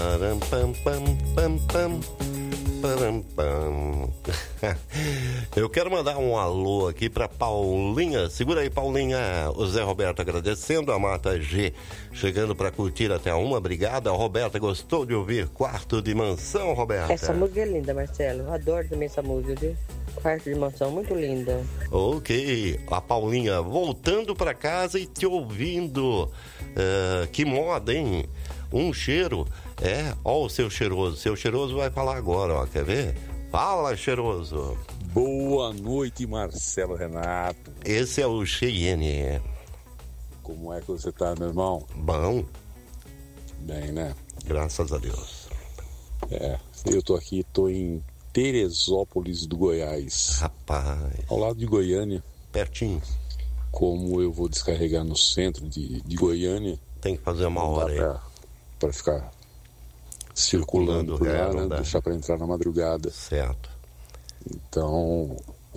Param, pam, pam, pam, pam. Param, pam. Eu quero mandar um alô aqui para Paulinha. Segura aí, Paulinha. O Zé Roberto agradecendo, a Marta G chegando para curtir até a 1. Obrigada. A Roberta gostou de ouvir Quarto de Mansão, Roberta? Essa música é linda, Marcelo. Eu adoro também essa música, viu? Quarto de Mansão, muito linda. Ok. A Paulinha voltando para casa e te ouvindo. Que moda, hein? Um cheiro. Ó o seu cheiroso. Seu cheiroso vai falar agora, ó. Quer ver? Fala, cheiroso. Boa noite, Marcelo Renato. Esse é o Cheyenne. Como é que você tá, meu irmão? Bom. Bem, né? Graças a Deus. Eu tô em Teresópolis do Goiás. Rapaz. Ao lado de Goiânia. Pertinho. Como eu vou descarregar no centro de Goiânia... Tem que fazer uma hora aí. Pra ficar circulando por lá, né? Deixar pra entrar na madrugada. Certo. Então,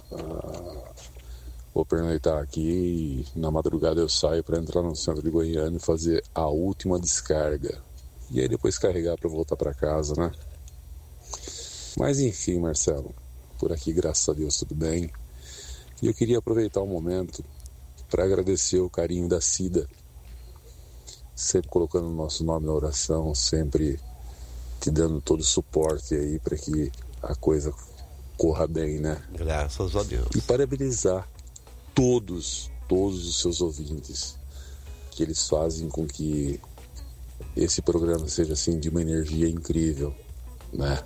vou pernoitar aqui e na madrugada eu saio pra entrar no centro de Goiânia e fazer a última descarga. E aí depois carregar pra voltar pra casa, né? Mas enfim, Marcelo, por aqui, graças a Deus, tudo bem. E eu queria aproveitar o momento para agradecer o carinho da Cida, sempre colocando o nosso nome na oração, sempre te dando todo o suporte aí para que a coisa corra bem, né? Graças a Deus. E parabenizar todos os seus ouvintes, que eles fazem com que esse programa seja assim de uma energia incrível, né?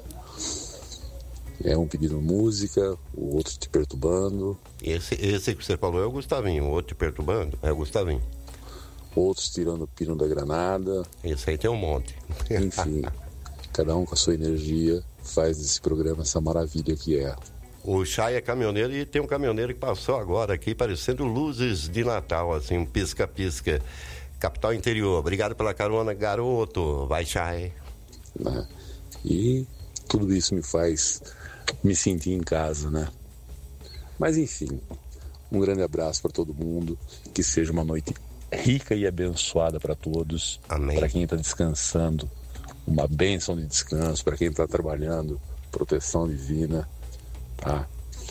Um pedindo música, o outro te perturbando. Esse que você falou é o Gustavinho, o outro te perturbando é o Gustavinho. Outros tirando o pino da granada. Esse aí tem um monte. Enfim, cada um com a sua energia faz desse programa essa maravilha que é. O Chay é caminhoneiro e tem um caminhoneiro que passou agora aqui parecendo luzes de Natal, assim, um pisca-pisca. Capital Interior, obrigado pela carona, garoto. Vai, Chay. Né? E tudo isso me faz me sentir em casa, né? Mas enfim, um grande abraço para todo mundo, que seja uma noite rica e abençoada para todos. Amém. Para quem está descansando, uma bênção de descanso. Para quem está trabalhando, proteção divina, tá?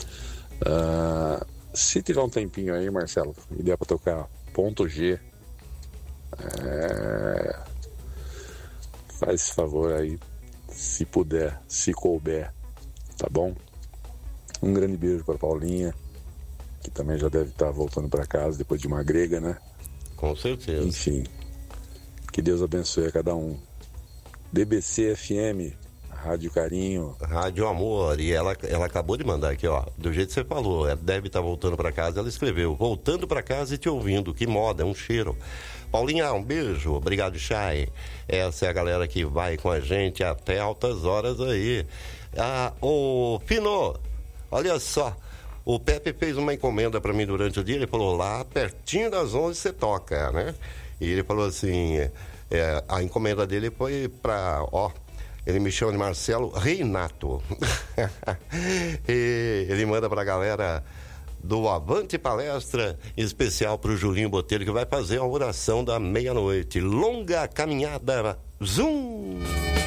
Se tiver um tempinho aí, Marcelo, e der para tocar Ponto G, faz esse favor aí, se puder, se couber, tá bom? Um grande beijo para Paulinha, que também já deve estar voltando para casa depois de uma grega, né? Com certeza. Enfim, que Deus abençoe a cada um. DBC FM, Rádio Carinho. Rádio Amor, e ela acabou de mandar aqui, ó, do jeito que você falou, ela deve estar voltando para casa, ela escreveu, voltando para casa e te ouvindo, que moda, é um cheiro. Paulinha, um beijo, obrigado, Chay. Essa é a galera que vai com a gente até altas horas aí. Ô Fino, olha só, o Pepe fez uma encomenda para mim durante o dia, ele falou, lá pertinho das 11 você toca, né? E ele falou assim, a encomenda dele foi para, ele me chama de Marcelo Reinato. E ele manda pra galera do Avante Palestra, em especial pro Julinho Botelho, que vai fazer a oração da meia-noite. Longa caminhada, zoom!